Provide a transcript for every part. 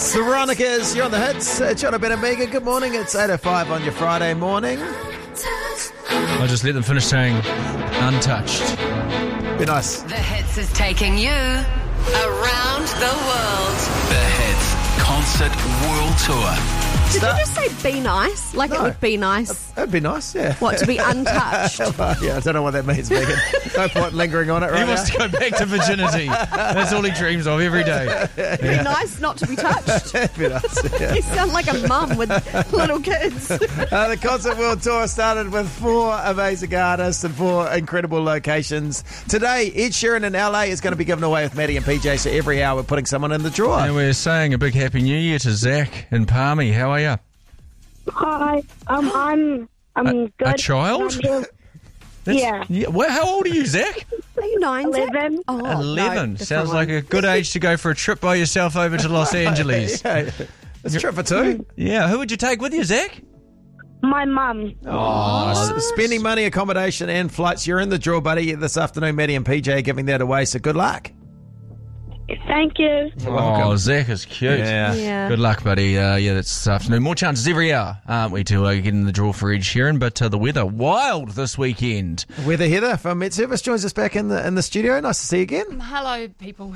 Veronicas, you're on the hits. John Ben and Megan, good morning. It's 8:05 on your Friday morning. I'll just let them finish saying untouched. Be nice. The Hits is taking you around the world. The Hits Concert World Tour. Did you just say be nice? Like No. it would be nice? That'd be nice, yeah. What, to be untouched? Well, yeah, I don't know what that means, Megan. No point lingering on it right He now. wants to go back to virginity. That's all he dreams of every day. Be nice not to be touched? Be nice, yeah. You sound like a mum with little kids. The Concert World Tour started with 4 amazing artists and 4 incredible locations. Today, Ed Sheeran in LA is going to be given away with Maddie and PJ, so every hour we're putting someone in the drawer. And we're saying a big Happy New Year to Zach and Palmy. How are you? Hi, I'm good. A child? Yeah. Well, how old are you, Zach? Are you 9? Zach? 11. Oh, 11. No, Sounds like a good age to go for a trip by yourself over to Los Angeles. Yeah, it's a trip for 2. Yeah, who would you take with you, Zach? My mum. Spending money, accommodation and flights. You're in the draw, buddy, this afternoon. Maddie and PJ are giving that away, so good luck. Thank you. Oh, Zach is cute. Yeah. Good luck, buddy. Yeah, that's this afternoon. More chances every hour, aren't we, to get in the draw for Ed Sheeran? But the weather, wild this weekend. Weather Heather from Met Service joins us back in the studio. Nice to see you again. Hello, people.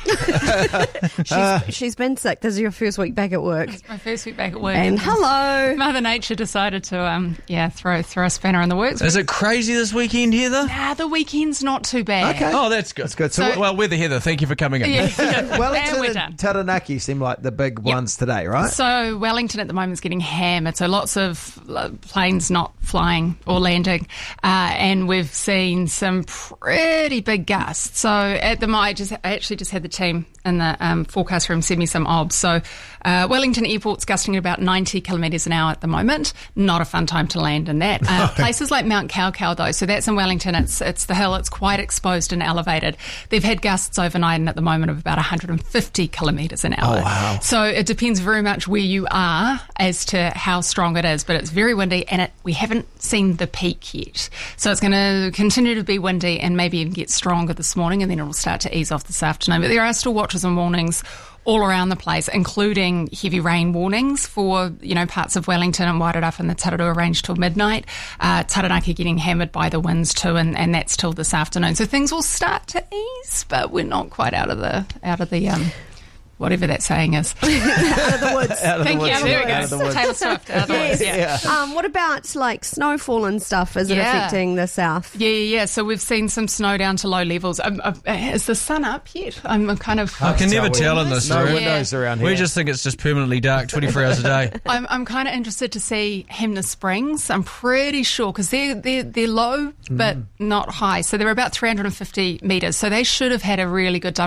She's been sick. This is your first week back at work. It's my first week back at work. And hello. Mother Nature decided to, throw a spanner in the works. Is it crazy this weekend, Heather? The weekend's not too bad. Okay. Oh, that's good. That's good. So, Well, Weather Heather, thank you for coming in. Yeah, and we're Wellington done. and Taranaki seem like the big ones today, right? So Wellington at the moment is getting hammered. So lots of planes not flying or landing, and we've seen some pretty big gusts. So at the moment, I actually just had the team in the forecast room send me some obs. So Wellington Airport's gusting at about 90 kilometres an hour at the moment. Not a fun time to land in that. Places like Mount Kaukau though, so that's in Wellington. It's the hill. It's quite exposed and elevated. They've had gusts overnight and at the moment of about 150 kilometres an hour. Oh, wow. So it depends very much where you are as to how strong it is, but it's very windy and we haven't seen the peak yet. So it's going to continue to be windy and maybe even get stronger this morning, and then it'll start to ease off this afternoon. But there are still watches and warnings all around the place, including heavy rain warnings for, parts of Wellington and Wairarapa and the Tararua Range till midnight. Taranaki getting hammered by the winds too, and that's till this afternoon. So things will start to ease, but we're not quite out of the whatever that saying is. Out of the woods. Thank you. There we Out of the go. woods. Taylor Swift. Out of the woods. Yeah. What about like snowfall and stuff? Is it Yeah. affecting the south? Yeah. So we've seen some snow down to low levels. Is the sun up yet? I'm kind of. I can never tell in this No room. windows around here. We just think it's just permanently dark 24 hours a day. I'm kind of interested to see Hemna Springs. I'm pretty sure because they're low but not high. So they're about 350 metres. So they should have had a really good time.